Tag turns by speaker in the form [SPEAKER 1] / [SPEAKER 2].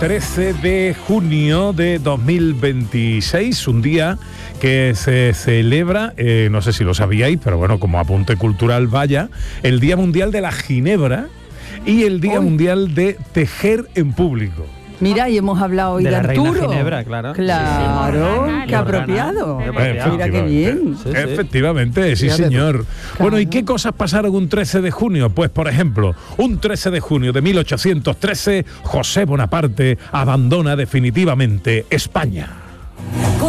[SPEAKER 1] 13 de junio de 2026, un día que se celebra, no sé si lo sabíais, pero bueno, como apunte cultural vaya, el Día Mundial de la Ginebra y el Día Mundial de Tejer en Público.
[SPEAKER 2] Mira, y hemos hablado hoy de Arturo.
[SPEAKER 3] Reina Ginebra, claro.
[SPEAKER 2] Claro,
[SPEAKER 4] Sí,
[SPEAKER 2] qué apropiado. Mira qué bien.
[SPEAKER 3] Sí, sí.
[SPEAKER 1] Efectivamente, sí,
[SPEAKER 2] Fíjate
[SPEAKER 1] señor.
[SPEAKER 2] tú.
[SPEAKER 1] Bueno, ¿y
[SPEAKER 2] Claro.
[SPEAKER 1] qué cosas pasaron un 13 de junio? Pues, por ejemplo, un 13 de junio de 1813, José Bonaparte abandona definitivamente España.